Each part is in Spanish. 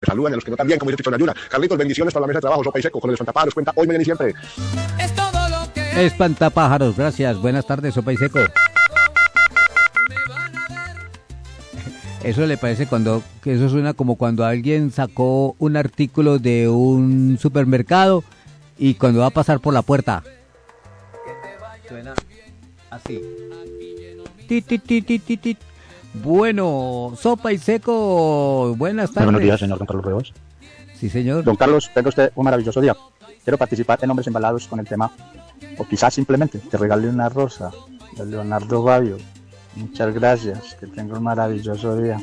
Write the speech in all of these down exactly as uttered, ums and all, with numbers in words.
saludan y a los que no también, como dice Chicho Ayuna. Carlitos, bendiciones para la mesa de trabajo, sopa y seco, con el espantapájaros, cuenta hoy, mañana y siempre. Es todo lo que... Espantapájaros, gracias. Buenas tardes, sopa y seco. Eso le parece cuando, que eso suena como cuando alguien sacó un artículo de un supermercado y cuando va a pasar por la puerta. Suena así. Tit, tit, tit, tit, tit, tit. Bueno, sopa y seco, buenas tardes. Buenos días, señor don Carlos Ríos. Sí, señor. Don Carlos, tenga usted un maravilloso día. Quiero participar en Hombres Embalados con el tema, o quizás simplemente te regale una rosa, de Leonardo Fabio. Muchas gracias, que tenga un maravilloso día.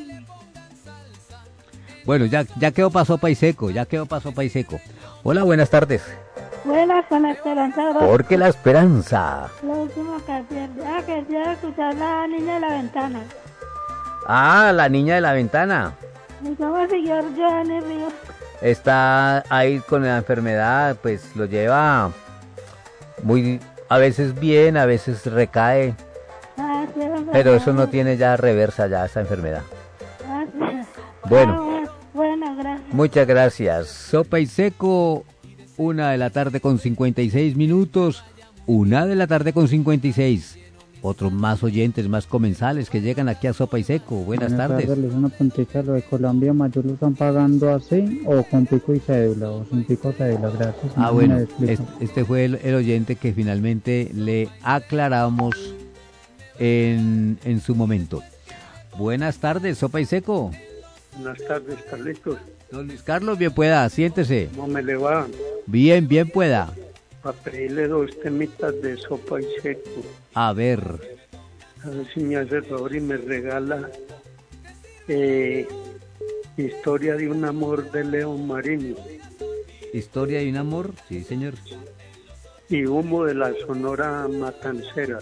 Bueno, ya, ya quedó para sopa y seco, ya quedó para sopa y seco. Hola, buenas tardes. Buenas, con la Esperanza. ¿Por qué la esperanza? La última canción. Ah, quería escuchar La Niña de la Ventana. Ah, la niña de la ventana. ¿Y cómo siguió Joanny Ríos? Está ahí con la enfermedad, pues lo lleva muy, a veces bien, a veces recae. Ah, sí, Pero eso no tiene ya reversa ya, esa enfermedad. Ah, sí. Bueno. Ah, bueno, gracias. Muchas gracias. Sopa y seco, una de la tarde con cincuenta y seis minutos, una de la tarde con cincuenta y seis. Otros más oyentes, más comensales que llegan aquí a Sopa y Seco. Buenas, Buenas tardes. tardes. Una puntica, lo de Colombia Mayor lo están pagando así o con pico y cédula o sin pico y cédula, gracias. Ah, bueno, este, este fue el, el oyente que finalmente le aclaramos en, en su momento. Buenas tardes, Sopa y Seco. Buenas tardes, Carlitos. Don Luis Carlos, bien pueda, siéntese. ¿Cómo me le va? Bien, bien pueda. Para pedirle dos temitas de Sopa y Seco. A ver. A ver si me hace favor y me regala eh, Historia de un amor de León Marino. Historia de un amor, sí, señor. Y Humo de la Sonora Matancera.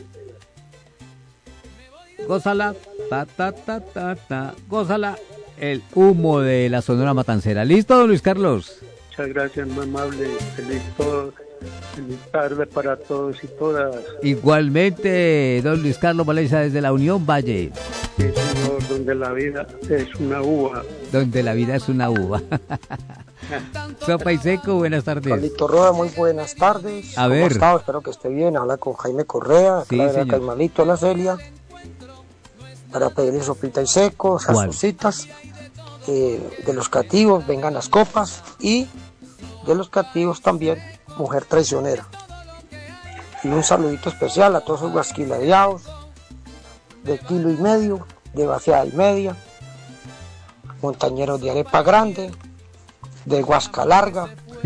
Gózala, ta, ta, ta, ta, ta, gózala. El Humo de la Sonora Matancera. ¿Listo, don Luis Carlos? Muchas gracias, muy amable. Feliz, todo, feliz tarde para todos y todas. Igualmente, don Luis Carlos Valencia desde la Unión Valle. Sí, señor, donde la vida es una uva. Donde la vida es una uva. Sopa y Seco, buenas tardes. Carlito Roda, muy buenas tardes. A ¿Cómo ver. ha estado? Espero que esté bien. Habla con Jaime Correa, sí, acá de Caimalito, la Celia, para pedirle sopita y seco, esas cositas. Eh, de los cativos, vengan las copas, y de los cativos también, Mujer Traicionera. Y un saludito especial a todos los guasquiladeados, de kilo y medio, de vaciada y media, montañeros de arepa grande, de guasca larga,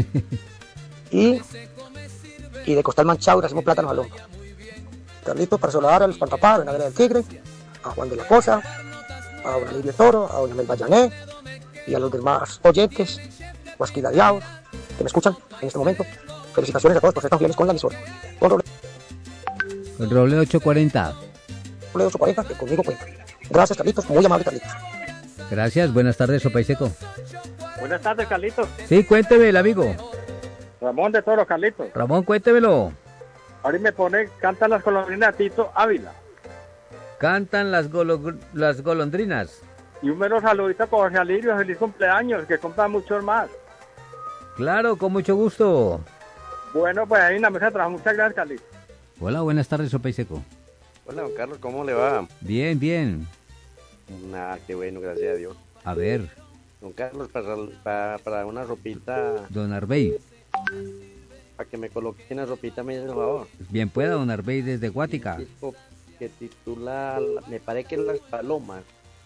y, y de costal manchado, y hacemos plátanos al hombro. Carlitos, para saludar a los Pantapájaros, a Nagra del Tigre, a Juan de la Cosa, a don Lidio Toro, a doña Mel Bayané y a los demás oyentes, guasquiladeados, que me escuchan en este momento. Felicitaciones a todos por ser tan fieles con la emisora. Con Roble. Con Roble ochocientos cuarenta. Roble ochocientos cuarenta, que conmigo cuenta. Gracias, Carlitos, muy amable, Carlitos. Gracias, buenas tardes, Sopa y Seco. Buenas tardes, Carlitos. Sí, cuénteme, el amigo. Ramón de Toro, Carlitos. Ramón, cuéntemelo. Ahora me pone, cantan las golondrinas Tito Ávila. Cantan las, golo, las golondrinas. Y un menos saludito a Jorge Alirio, feliz cumpleaños, que cumpla muchos más. Claro, con mucho gusto. Bueno, pues ahí en la mesa de trabajo, muchas gracias, Carlitos. Hola, buenas tardes, Sopa y Seco. Hola, don Carlos, ¿cómo le va? Bien, bien. Nada, qué bueno, gracias a Dios. A ver. Don Carlos, para, para, para una ropita... Don Arbey. Para que me coloque una ropita, me dice el favor. Bien pueda, don Arbey, desde Guática. Que titula, me parece que Las Palomas.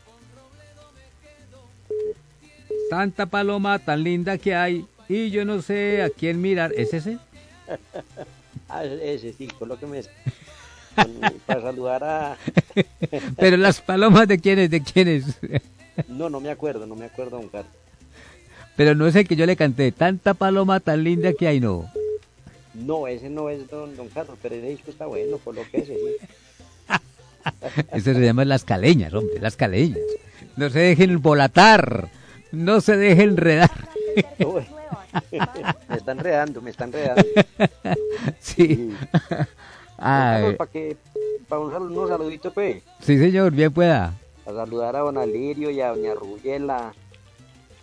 Tanta paloma tan linda que hay y yo no sé a quién mirar. ¿Es ese? Ah, ese sí, colóqueme ese. Para saludar a... Pero las palomas, ¿de quiénes? ¿De quiénes? No, no me acuerdo, no me acuerdo, don Carlos. Pero no es el que yo le canté. Tanta paloma tan linda que hay, no. No, ese no es don, don Carlos, pero ese disco está bueno, colóquese, sí. Eso se llama las caleñas, hombre, las caleñas. No se dejen volatar, no se dejen enredar. Uy, me están enredando, me están enredando. Sí. Ay. Para que, para un saludo, unos saluditos, pues. Sí, señor, bien pueda. A saludar a don Alirio y a doña Rugela,